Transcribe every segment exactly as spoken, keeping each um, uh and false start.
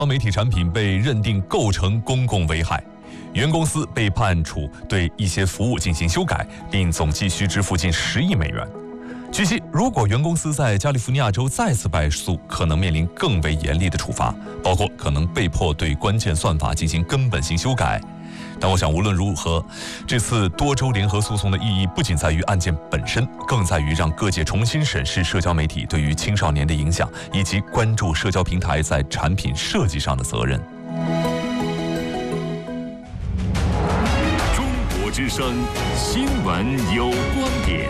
交媒体产品被认定构成公共危害，原公司被判处对一些服务进行修改，并总计需支付近十亿美元。据悉，如果原公司在加利福尼亚州再次败诉，可能面临更为严厉的处罚，包括可能被迫对关键算法进行根本性修改。但我想，无论如何，这次多州联合诉讼的意义不仅在于案件本身，更在于让各界重新审视社交媒体对于青少年的影响，以及关注社交平台在产品设计上的责任。 中国之声新闻有观点。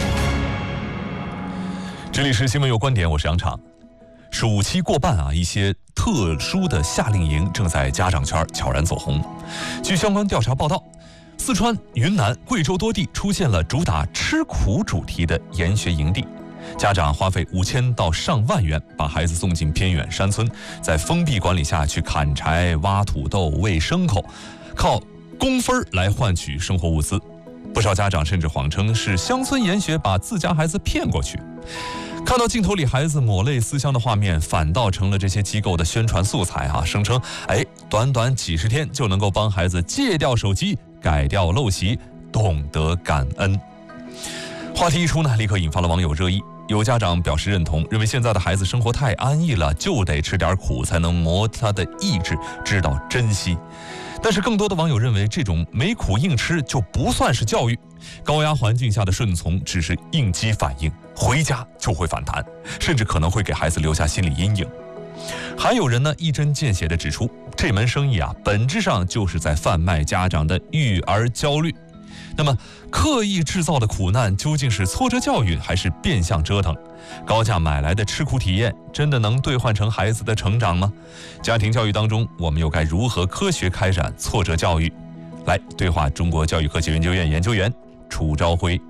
这里是新闻有观点，我是杨畅。暑期过半啊，一些特殊的夏令营正在家长圈悄然走红。据相关调查报道，四川、云南、贵州多地出现了主打吃苦主题的研学营地，家长花费五千到上万元，把孩子送进偏远山村，在封闭管理下去砍柴、挖土豆、喂牲口，靠工分来换取生活物资。不少家长甚至谎称是乡村研学把自家孩子骗过去。看到镜头里孩子抹泪思乡的画面，反倒成了这些机构的宣传素材啊！声称，哎，短短几十天就能够帮孩子戒掉手机、改掉陋习、懂得感恩。话题一出呢，立刻引发了网友热议。有家长表示认同，认为现在的孩子生活太安逸了，就得吃点苦才能磨他的意志，知道珍惜。但是更多的网友认为，这种没苦硬吃就不算是教育，高压环境下的顺从只是应激反应，回家就会反弹，甚至可能会给孩子留下心理阴影。还有人呢，一针见血地指出，这门生意啊，本质上就是在贩卖家长的育儿焦虑。那么，刻意制造的苦难究竟是挫折教育，还是变相折腾？高价买来的吃苦体验，真的能兑换成孩子的成长吗？家庭教育当中，我们又该如何科学开展挫折教育？来对话中国教育科学研究院研究员楚朝晖。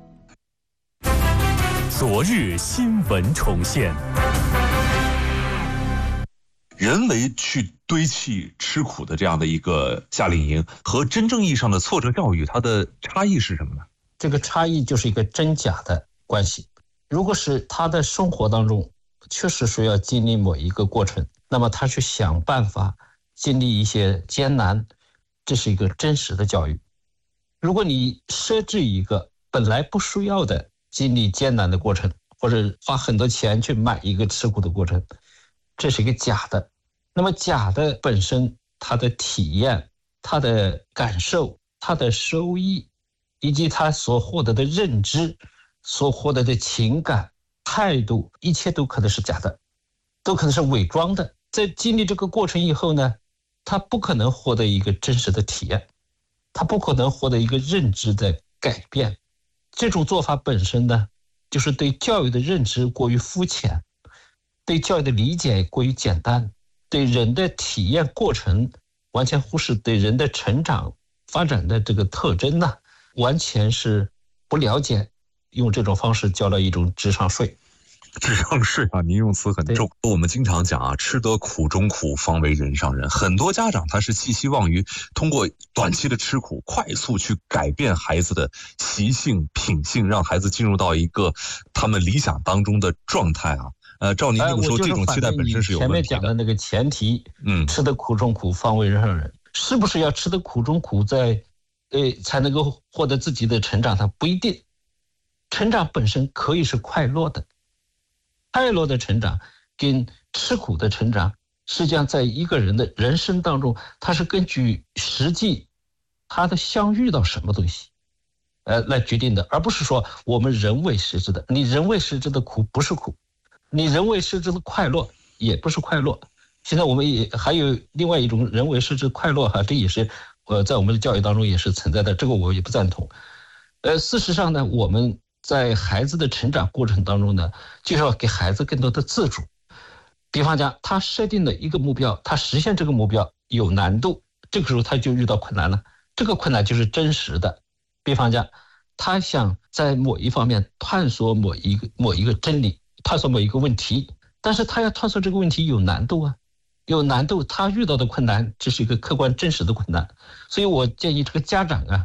昨日新闻重现。 人为去堆砌吃苦的这样的一个夏令营，和真正意义上的挫折教育，它的差异是什么呢？ 这个差异就是一个真假的关系。如果是他的生活当中确实需要经历某一个过程，那么他去想办法经历一些艰难，这是一个真实的教育。如果你设置一个本来不需要的经历艰难的过程，或者花很多钱去买一个吃苦的过程，这是一个假的。那么假的本身，它的体验、它的感受、它的收益，以及它所获得的认知、所获得的情感、态度，一切都可能是假的，都可能是伪装的。在经历这个过程以后呢，他不可能获得一个真实的体验，他不可能获得一个认知的改变。这种做法本身呢，就是对教育的认知过于肤浅，对教育的理解过于简单，对人的体验过程完全忽视，对人的成长发展的这个特征呢，完全是不了解，用这种方式交了一种智商税。 智商税啊，您用词很重。我们经常讲啊，吃得苦中苦，方为人上人。很多家长他是寄希望于通过短期的吃苦，快速去改变孩子的习性、品性，让孩子进入到一个他们理想当中的状态啊。呃，照您这么说，这种期待本身是有问题的。 前面讲的那个前提，嗯，吃得苦中苦，方为人上人，是不是要吃得苦中苦，在呃才能够获得自己的成长？它不一定。成长本身可以是快乐的。快乐的成长跟吃苦的成长，实际上在一个人的人生当中，它是根据实际他的相遇到什么东西呃来决定的，而不是说我们人为设置的。你人为设置的苦不是苦，你人为设置的快乐也不是快乐。现在我们也还有另外一种人为设置快乐哈，这也是呃在我们的教育当中也是存在的，这个我也不赞同。呃事实上呢，我们在孩子的成长过程当中呢，就是要给孩子更多的自主。比方讲，他设定了一个目标，他实现这个目标有难度，这个时候他就遇到困难了。这个困难就是真实的。比方讲，他想在某一方面探索某一个某一个真理，探索某一个问题，但是他要探索这个问题有难度啊，有难度，他遇到的困难这是一个客观真实的困难。所以我建议这个家长啊，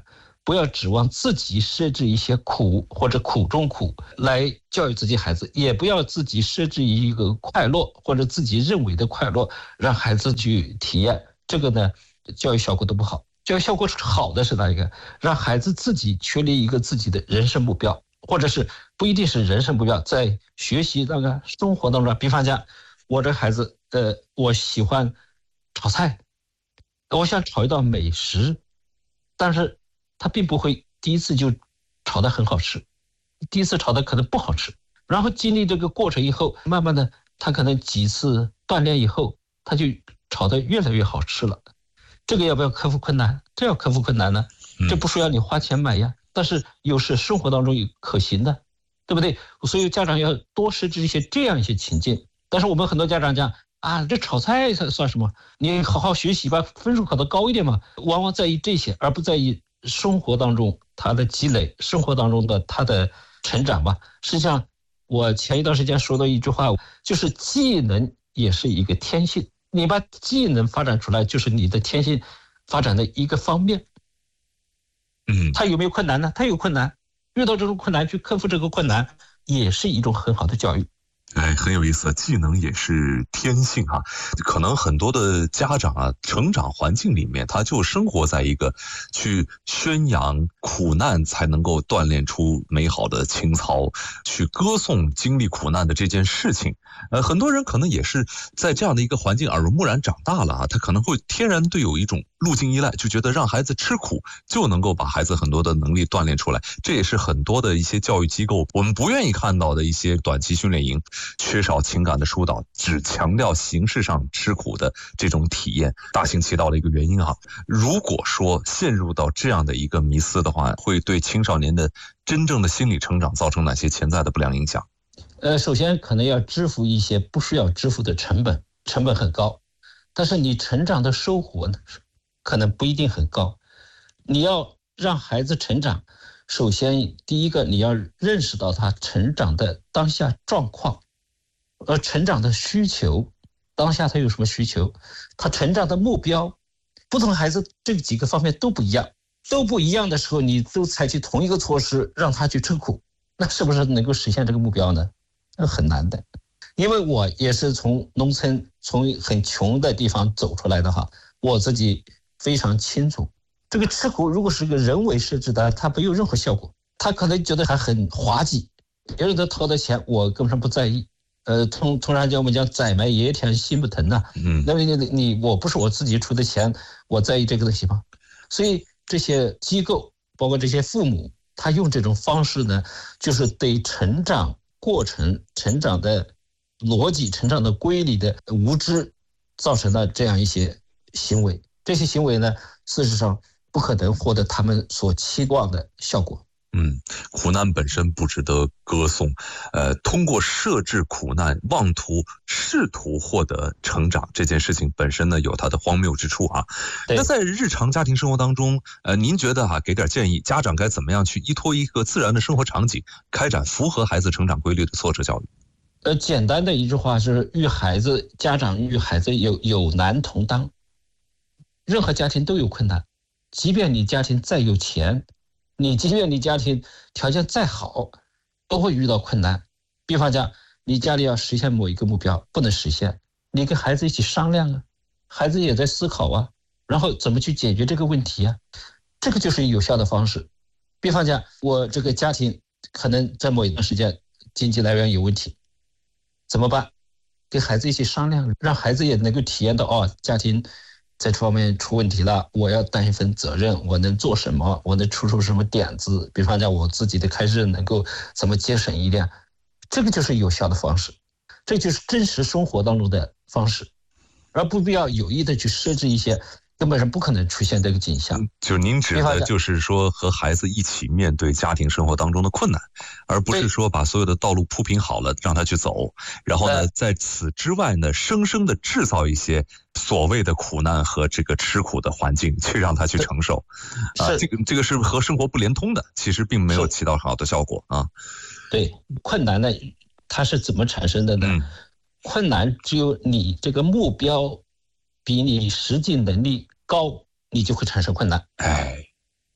不要指望自己设置一些苦或者苦中苦来教育自己孩子，也不要自己设置一个快乐或者自己认为的快乐让孩子去体验，这个呢教育效果都不好。教育效果好的是哪一个？让孩子自己确立一个自己的人生目标，或者是不一定是人生目标，在学习那个生活当中，比方讲我这孩子呃，我喜欢炒菜，我想炒一道美食，但是他并不会第一次就炒得很好吃，第一次炒的可能不好吃，然后经历这个过程以后，慢慢的他可能几次锻炼以后，他就炒得越来越好吃了。这个要不要克服困难？这要克服困难呢，这不需要你花钱买呀，但是又是生活当中有可行的，对不对？所以家长要多设置一些这样一些情境。但是我们很多家长讲啊，这炒菜算什么？你好好学习吧，分数考得高一点嘛。往往在意这些，而不在意生活当中他的积累，生活当中的他的成长吧。实际上，我前一段时间说的一句话，就是技能也是一个天性。你把技能发展出来，就是你的天性发展的一个方面。 嗯， 他有没有困难呢？他有困难，遇到这种困难去克服这个困难，也是一种很好的教育。 哎，很有意思，技能也是天性哈、啊。可能很多的家长啊，成长环境里面，他就生活在一个去宣扬苦难才能够锻炼出美好的情操，去歌颂经历苦难的这件事情。呃，很多人可能也是在这样的一个环境耳濡目染长大了啊，他可能会天然对有一种路径依赖，就觉得让孩子吃苦就能够把孩子很多的能力锻炼出来。这也是很多的一些教育机构我们不愿意看到的一些短期训练营，缺少情感的疏导，只强调形式上吃苦的这种体验，大行其道的一个原因啊。如果说陷入到这样的一个迷思的话，会对青少年的真正的心理成长造成哪些潜在的不良影响？ 呃，首先可能要支付一些不需要支付的成本，成本很高，但是你成长的收获呢，可能不一定很高。你要让孩子成长，首先第一个你要认识到他成长的当下状况，呃，成长的需求，当下他有什么需求，他成长的目标，不同孩子这几个方面都不一样，都不一样的时候，你都采取同一个措施让他去吃苦，那是不是能够实现这个目标呢？那很难的。因为我也是从农村从很穷的地方走出来的哈，我自己非常清楚，这个吃苦如果是个人为设置的，它没有任何效果，他可能觉得还很滑稽，别人都掏的钱我根本上不在意。呃，通通常讲我们讲宰埋爷田心不疼呐、啊，嗯，那么你你我不是我自己出的钱，我在意这个东西吗？所以这些机构包括这些父母，他用这种方式呢，就是对成长过程、成长的逻辑、成长的规律的无知，造成了这样一些行为。这些行为呢，事实上不可能获得他们所期望的效果。 嗯，苦难本身不值得歌颂，呃，通过设置苦难，妄图试图获得成长，这件事情本身呢有它的荒谬之处啊。那在日常家庭生活当中，呃，您觉得哈、啊，给点建议，家长该怎么样去依托一个自然的生活场景，开展符合孩子成长规律的挫折教育？ 呃，简单的一句话是，与孩子，家长与孩子有有难同当。任何家庭都有困难，即便你家庭再有钱。你即便你家庭条件再好，都会遇到困难。比方讲，你家里要实现某一个目标，不能实现，你跟孩子一起商量啊，孩子也在思考啊，然后怎么去解决这个问题啊，这个就是有效的方式。比方讲，我这个家庭可能在某一段时间经济来源有问题，怎么办？跟孩子一起商量，让孩子也能够体验到哦，家庭在这方面出问题了，我要担一份责任，我能做什么，我能出出什么点子，比方讲我自己的开支能够怎么节省一点，这个就是有效的方式，这就是真实生活当中的方式，而不必要有意的去设置一些根本上不可能出现这个景象。 就您指的就是说和孩子一起面对家庭生活当中的困难，而不是说把所有的道路铺平好了让他去走，然后呢在此之外呢生生的制造一些所谓的苦难和这个吃苦的环境去让他去承受啊，这个这个是和生活不连通的，其实并没有起到好的效果啊。 对，困难呢它是怎么产生的呢、嗯、困难只有你这个目标比你实际能力高，你就会产生困难。 哎，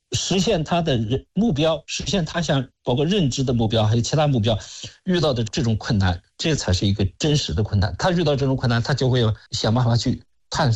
实现他的人目标，实现他想包括认知的目标，还有其他目标遇到的这种困难，这才是一个真实的困难。他遇到这种困难，他就会想办法去探索。